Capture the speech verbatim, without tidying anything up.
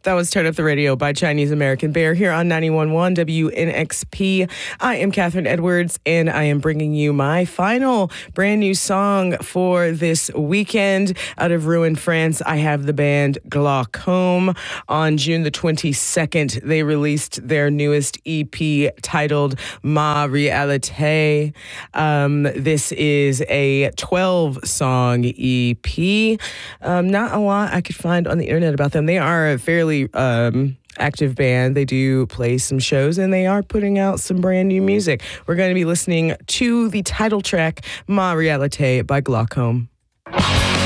That was Turn Up the Radio by Chinese American Bear here on ninety-one point one W N X P. I am Catherine Edwards, and I am bringing you my final brand new song for this weekend. Out of Rouen, France, I have the band Glaucome. On June the twenty-second, they released their newest E P titled Ma Réalité. Um, this is a twelve-song E P. Um, not a lot I could find on the internet about them. They are a fairly um, active band. They do play some shows, and they are putting out some brand new music. We're going to be listening to the title track, Ma Réalité by Glaucome.